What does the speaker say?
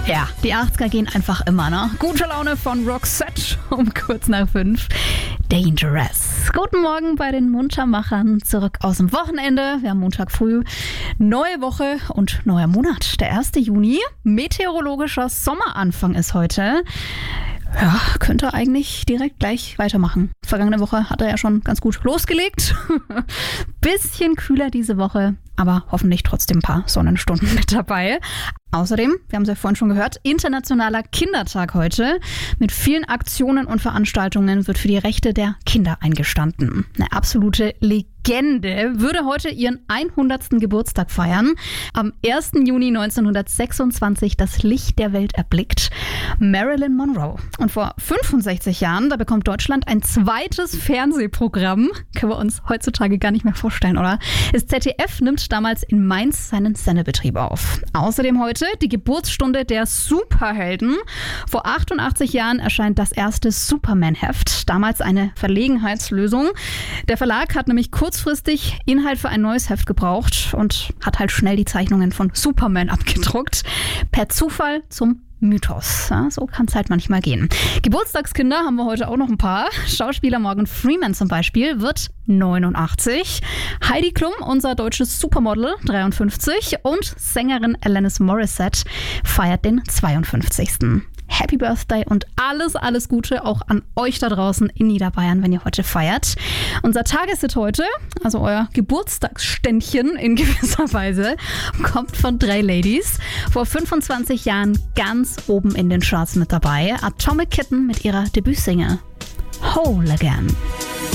Ja, die 80er gehen einfach immer, ne? Gute Laune von Roxette um kurz nach 5. Dangerous. Guten Morgen bei den Muntermachern. Zurück aus dem Wochenende. Wir haben Montag früh. Neue Woche und neuer Monat. Der 1. Juni. Meteorologischer Sommeranfang ist heute. Ja, könnte eigentlich direkt gleich weitermachen. Vergangene Woche hat er ja schon ganz gut losgelegt. Bisschen kühler diese Woche, aber hoffentlich trotzdem ein paar Sonnenstunden mit dabei. Außerdem, wir haben es ja vorhin schon gehört, Internationaler Kindertag heute. Mit vielen Aktionen und Veranstaltungen wird für die Rechte der Kinder eingestanden. Eine absolute Legende würde heute ihren 100. Geburtstag feiern. Am 1. Juni 1926 das Licht der Welt erblickt. Marilyn Monroe. Und vor 65 Jahren, da bekommt Deutschland ein zweites Fernsehprogramm. Können wir uns heutzutage gar nicht mehr vorstellen, oder? Das ZDF nimmt damals in Mainz seinen Sendebetrieb auf. Außerdem heute die Geburtsstunde der Superhelden. Vor 88 Jahren erscheint das erste Superman-Heft. Damals eine Verlegenheitslösung. Der Verlag hat nämlich kurzfristig Inhalt für ein neues Heft gebraucht und hat halt schnell die Zeichnungen von Superman abgedruckt. Per Zufall zum Mythos. Ja, so kann es halt manchmal gehen. Geburtstagskinder haben wir heute auch noch ein paar. Schauspieler Morgan Freeman zum Beispiel wird 89. Heidi Klum, unser deutsches Supermodel, 53. Und Sängerin Alanis Morissette feiert den 52. Happy Birthday und alles Gute auch an euch da draußen in Niederbayern, wenn ihr heute feiert. Unser Tageshit heute, also euer Geburtstagsständchen in gewisser Weise, kommt von 3 Ladies. Vor 25 Jahren ganz oben in den Charts mit dabei. Atomic Kitten mit ihrer Debütsingle Whole Again.